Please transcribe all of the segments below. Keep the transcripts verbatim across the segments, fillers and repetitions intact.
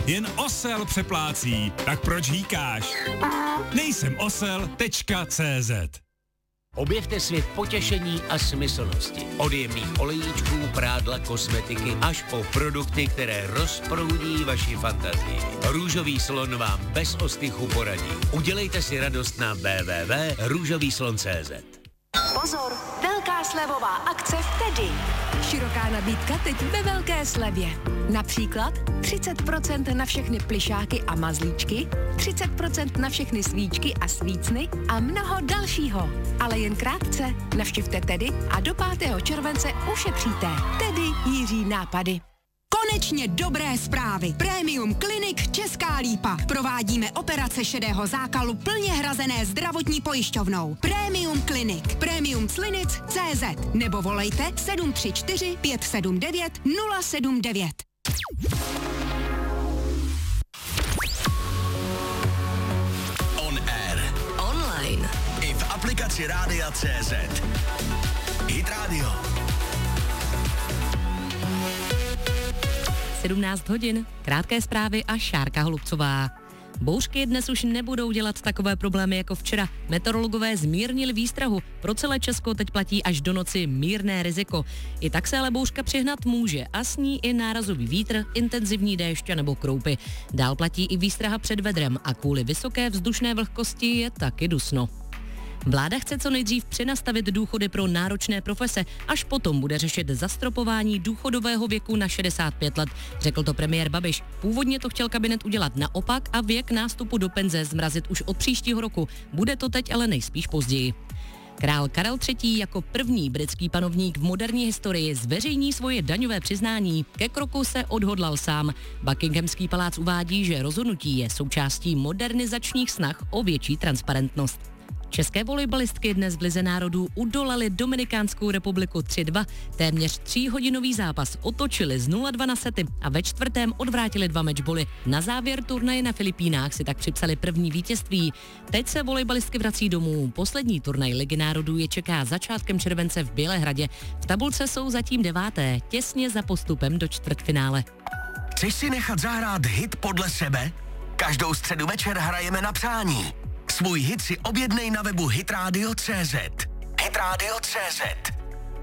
Jen osel přeplácí, tak proč hýkáš? Nejsem osel tečka cé zet. Objevte svět potěšení a smyslnosti. Od jemných olejíčků, prádla, kosmetiky až po produkty, které rozproudí vaši fantazii. Růžový slon vám bez ostychu poradí. Udělejte si radost na w w w tečka růžový slon tečka cé zet. Pozor, velká slevová akce v Tedy. Široká nabídka teď ve velké slevě. Například třicet procent na všechny plyšáky a mazlíčky, třicet procent na všechny svíčky a svícny a mnoho dalšího. Ale jen krátce. Navštivte Tedy a do pátého července ušetříte. Tedy Jiří nápady. Konečně dobré zprávy. Premium Clinic Česká Lípa. Provádíme operace šedého zákalu plně hrazené zdravotní pojišťovnou. Premium Clinic. Premium Clinic tečka cé zet nebo volejte sedm tři čtyři pět sedm devět nula sedm devět. On air. Online. I v aplikaci Rádia tečka cé zet. Hit Radio. sedmnáct hodin, krátké zprávy a Šárka Holubcová. Bouřky dnes už nebudou dělat takové problémy jako včera. Meteorologové zmírnili výstrahu. Pro celé Česko teď platí až do noci mírné riziko. I tak se ale bouřka přihnat může a s ní i nárazový vítr, intenzivní déšť nebo kroupy. Dál platí i výstraha před vedrem a kvůli vysoké vzdušné vlhkosti je taky dusno. Vláda chce co nejdřív přenastavit důchody pro náročné profese, až potom bude řešit zastropování důchodového věku na šedesát pět let, řekl to premiér Babiš. Původně to chtěl kabinet udělat naopak a věk nástupu do penze zmrazit už od příštího roku. Bude to teď ale nejspíš později. Král Karel třetí. jako první britský panovník v moderní historii zveřejní svoje daňové přiznání. Ke kroku se odhodlal sám. Buckinghamský palác uvádí, že rozhodnutí je součástí modernizačních snah o větší transparentnost. České volejbalistky dnes v Lize národů udolaly Dominikánskou republiku tři dva. Téměř tříhodinový zápas otočili z nula dva na sety a ve čtvrtém odvrátili dva matchboly. Na závěr turnaje na Filipínách si tak připsali první vítězství. Teď se volejbalistky vrací domů. Poslední turnaj Ligy národů je čeká začátkem července v Bělehradě. V tabulce jsou zatím deváté, těsně za postupem do čtvrtfinále. Chceš si nechat zahrát hit podle sebe? Každou středu večer hrajeme na přání. Svůj hit si objednej na webu hitradio tečka cé zet. hitradio tečka cé zet.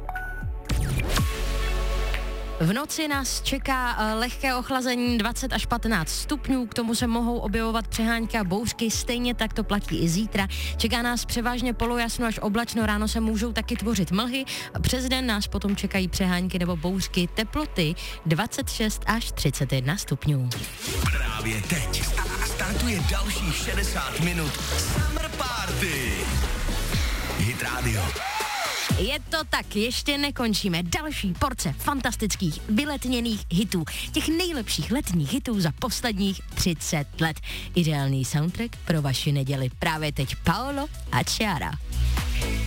V noci nás čeká lehké ochlazení dvacet až patnáct stupňů, k tomu se mohou objevovat přehánky a bouřky, stejně tak to platí i zítra. Čeká nás převážně polojasno až oblačno, ráno se můžou taky tvořit mlhy, přes den nás potom čekají přehánky nebo bouřky, teploty dvacet šest až třicet jedna stupňů. Právě teď startuje dalších šedesát minut Summer Party. Hit Radio. Je to tak, ještě nekončíme. Další porce fantastických vyletněných hitů. Těch nejlepších letních hitů za posledních třicet let. Ideální soundtrack pro vaši neděli. Právě teď Paolo a Ciara.